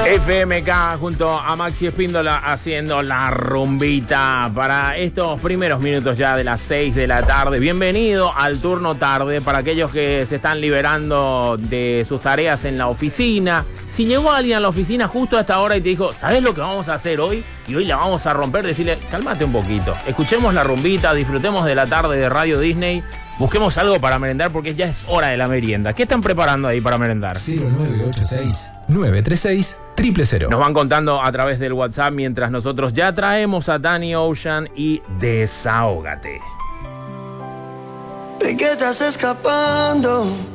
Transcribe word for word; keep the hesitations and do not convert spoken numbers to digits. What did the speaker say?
F M K junto a Maxi Espíndola haciendo la rumbita para estos primeros minutos ya de las seis de la tarde. Bienvenido al turno tarde para aquellos que se están liberando de sus tareas en la oficina. Si llegó alguien a la oficina justo a esta hora y te dijo, ¿sabes lo que vamos a hacer hoy? Y hoy la vamos a romper, decirle, cálmate un poquito. Escuchemos la rumbita, disfrutemos de la tarde de Radio Disney. Busquemos algo para merendar porque ya es hora de la merienda. ¿Qué están preparando ahí para merendar? cero nueve ocho seis, nueve tres seis, cero cero cero. Nos van contando a través del WhatsApp mientras nosotros ya traemos a Danny Ocean y Desahógate. ¿De qué estás escapando?